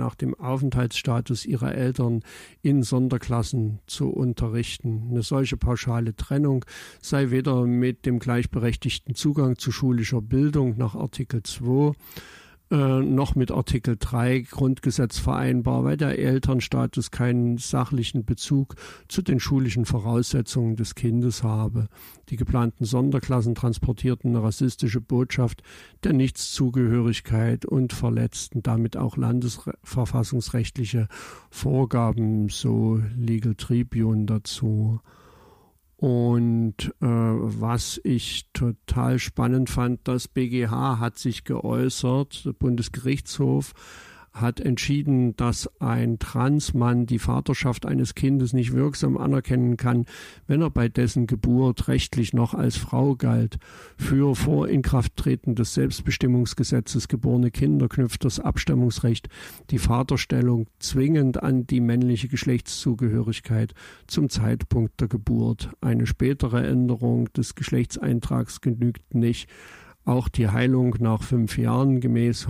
nach dem Aufenthaltsstatus ihrer Eltern in Sonderklassen zu unterrichten. Eine solche pauschale Trennung sei weder mit dem gleichberechtigten Zugang zu schulischer Bildung nach Artikel 2 noch mit Artikel 3 Grundgesetz vereinbar, weil der Elternstatus keinen sachlichen Bezug zu den schulischen Voraussetzungen des Kindes habe. Die geplanten Sonderklassen transportierten eine rassistische Botschaft der Nichtszugehörigkeit und verletzten damit auch landesverfassungsrechtliche Vorgaben, so Legal Tribune dazu. Und was ich total spannend fand, das BGH hat sich geäußert, der Bundesgerichtshof hat entschieden, dass ein Transmann die Vaterschaft eines Kindes nicht wirksam anerkennen kann, wenn er bei dessen Geburt rechtlich noch als Frau galt. Für vor Inkrafttreten des Selbstbestimmungsgesetzes geborene Kinder knüpft das Abstammungsrecht die Vaterstellung zwingend an die männliche Geschlechtszugehörigkeit zum Zeitpunkt der Geburt. Eine spätere Änderung des Geschlechtseintrags genügt nicht. Auch die Heilung nach 5 Jahren gemäß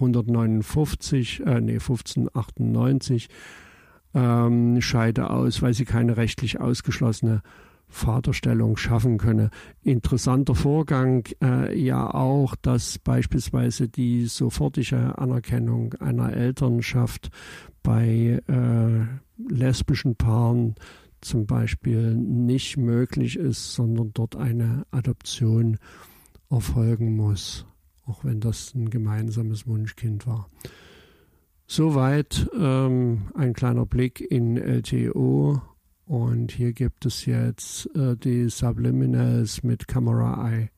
1598 scheide aus, weil sie keine rechtlich ausgeschlossene Vaterstellung schaffen könne. Interessanter Vorgang ja auch, dass beispielsweise die sofortige Anerkennung einer Elternschaft bei lesbischen Paaren zum Beispiel nicht möglich ist, sondern dort eine Adoption erfolgen muss, auch wenn das ein gemeinsames Wunschkind war. Soweit ein kleiner Blick in LTO, und hier gibt es jetzt die Subliminals mit Camera Eye